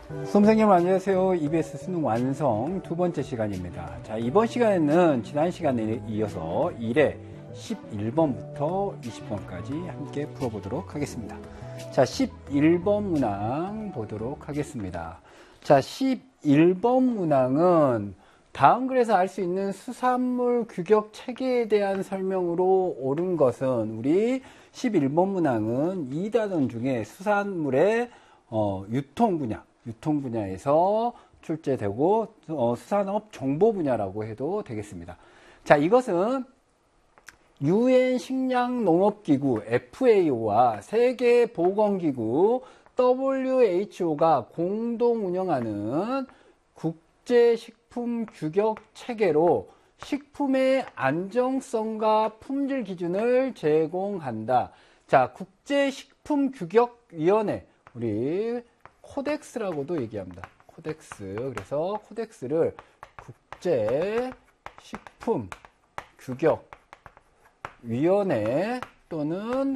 수험생님 안녕하세요. EBS 수능 완성 두 번째 시간입니다. 자, 이번 시간에는 지난 시간에 이어서 1회 11번부터 20번까지 함께 풀어보도록 하겠습니다. 자, 11번 문항 보도록 하겠습니다. 자, 11번 문항은 다음 글에서 알 수 있는 수산물 규격 체계에 대한 설명으로 옳은 것은 우리 11번 문항은 2단원 중에 수산물의 유통 분야에서 출제되고 수산업 정보 분야라고 해도 되겠습니다. 자, 이것은 UN 식량농업기구 FAO와 세계보건기구 WHO가 공동 운영하는 국제식품 규격 체계로 식품의 안정성과 품질 기준을 제공한다. 자, 국제식품규격위원회, 우리 코덱스라고도 얘기합니다. 코덱스. 그래서 코덱스를 국제식품규격위원회 또는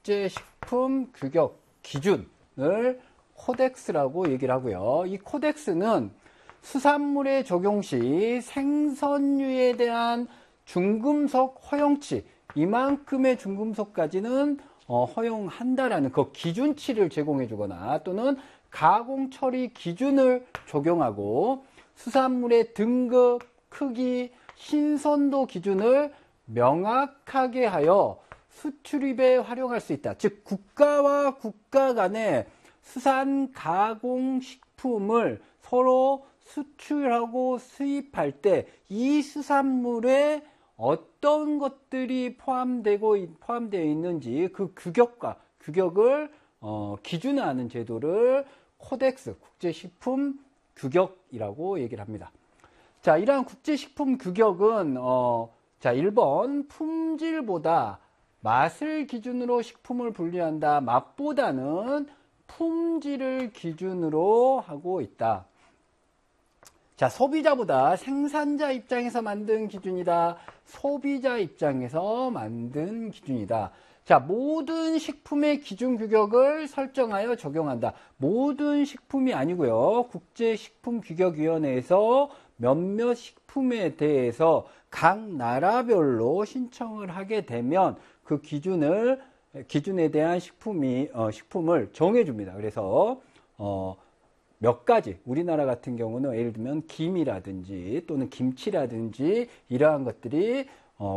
국제식품규격기준을 코덱스라고 얘기를 하고요. 이 코덱스는 수산물에 적용 시 생선류에 대한 중금속 허용치, 이만큼의 중금속까지는 허용한다라는 그 기준치를 제공해 주거나 또는 가공 처리 기준을 적용하고 수산물의 등급, 크기, 신선도 기준을 명확하게 하여 수출입에 활용할 수 있다. 즉, 국가와 국가 간의 수산 가공 식품을 서로 수출하고 수입할 때 이 수산물에 어떤 것들이 포함되어 있는지 그 규격을 기준화하는 제도를 코덱스, 국제식품 규격이라고 얘기를 합니다. 자, 이러한 국제식품 규격은 자, 1번 품질보다 맛을 기준으로 식품을 분류한다. 맛보다는 품질을 기준으로 하고 있다. 자, 소비자보다 생산자 입장에서 만든 기준이다. 소비자 입장에서 만든 기준이다. 자, 모든 식품의 기준 규격을 설정하여 적용한다. 모든 식품이 아니고요. 국제식품규격위원회에서 몇몇 식품에 대해서 각 나라별로 신청을 하게 되면 그 기준에 대한 식품을 정해줍니다. 그래서 몇 가지, 우리나라 같은 경우는 예를 들면 김이라든지 또는 김치라든지 이러한 것들이